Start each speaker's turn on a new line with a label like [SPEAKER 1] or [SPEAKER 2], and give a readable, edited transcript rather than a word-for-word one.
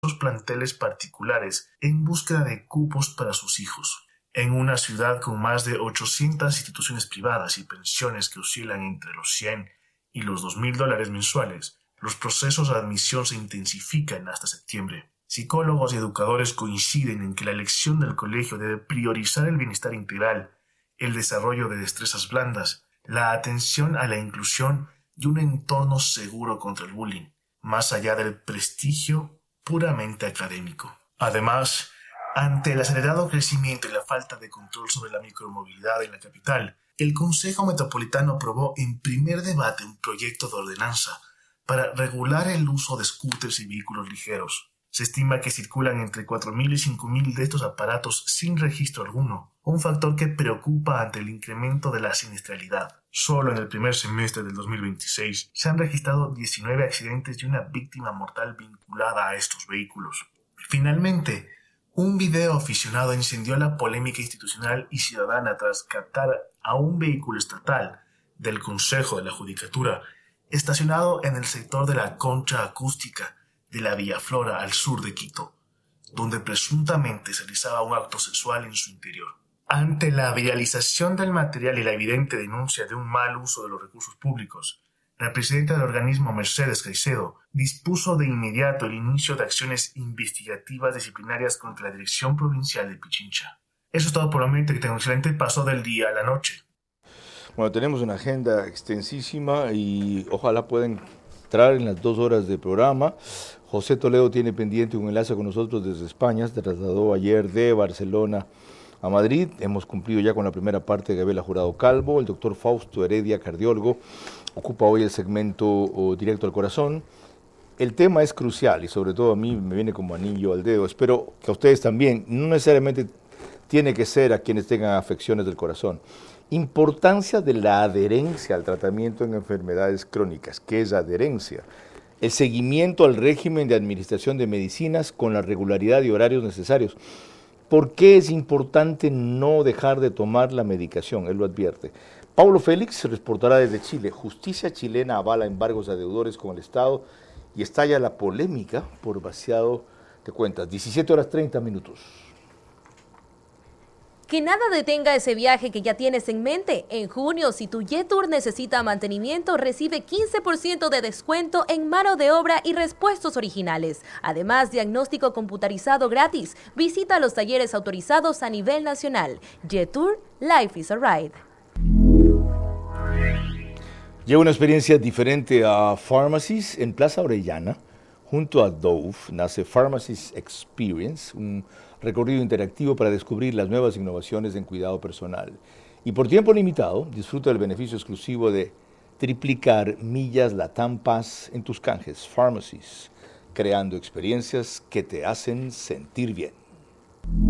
[SPEAKER 1] planteles particulares en búsqueda de cupos para sus hijos. En una ciudad con más de 800 instituciones privadas y pensiones que oscilan entre los $100 y los $2.000 mensuales, los procesos de admisión se intensifican hasta septiembre. Psicólogos y educadores coinciden en que la elección del colegio debe priorizar el bienestar integral, el desarrollo de destrezas blandas, la atención a la inclusión y un entorno seguro contra el bullying, más allá del prestigio puramente académico. Además, ante el acelerado crecimiento y la falta de control sobre la micromovilidad en la capital, el Consejo Metropolitano aprobó en primer debate un proyecto de ordenanza para regular el uso de scooters y vehículos ligeros. Se estima que circulan entre 4.000 y 5.000 de estos aparatos sin registro alguno, un factor que preocupa ante el incremento de la siniestralidad. Solo en el primer semestre del 2026 se han registrado 19 accidentes y una víctima mortal vinculada a estos vehículos. Finalmente, un video aficionado encendió la polémica institucional y ciudadana tras captar a un vehículo estatal del Consejo de la Judicatura estacionado en el sector de la Concha Acústica de la Villaflora al sur de Quito, donde presuntamente se realizaba un acto sexual en su interior. Ante la viralización del material y la evidente denuncia de un mal uso de los recursos públicos, la presidenta del organismo, Mercedes Caicedo, dispuso de inmediato el inicio de acciones investigativas disciplinarias contra la Dirección Provincial de Pichincha. Eso es todo por el momento, que tenga un excelente paso del día a la noche.
[SPEAKER 2] Bueno, tenemos una agenda extensísima y ojalá puedan entrar en las 2 horas de programa. José Toledo tiene pendiente un enlace con nosotros desde España, se trasladó ayer de Barcelona a Madrid. Hemos cumplido ya con la primera parte de Gabriela Jurado Calvo. El doctor Fausto Heredia, cardiólogo, ocupa hoy el segmento directo al corazón. El tema es crucial y sobre todo a mí me viene como anillo al dedo. Espero que a ustedes también, no necesariamente tiene que ser a quienes tengan afecciones del corazón. Importancia de la adherencia al tratamiento en enfermedades crónicas. ¿Qué es adherencia? El seguimiento al régimen de administración de medicinas con la regularidad y horarios necesarios. ¿Por qué es importante no dejar de tomar la medicación? Él lo advierte. Paulo Félix se reportará desde Chile. Justicia chilena avala embargos a deudores con el Estado y estalla la polémica por vaciado de cuentas. 17:30.
[SPEAKER 3] Que nada detenga ese viaje que ya tienes en mente. En junio, si tu Jetour necesita mantenimiento, recibe 15% de descuento en mano de obra y repuestos originales. Además, diagnóstico computarizado gratis. Visita los talleres autorizados a nivel nacional. Jetour, Life is a Ride.
[SPEAKER 2] Lleva una experiencia diferente a Pharmacies en Plaza Orellana. Junto a Dove nace Pharmacies Experience, un recorrido interactivo para descubrir las nuevas innovaciones en cuidado personal. Y por tiempo limitado, disfruta del beneficio exclusivo de triplicar millas Latam Pass en tus canjes. Pharmacies, creando experiencias que te hacen sentir bien.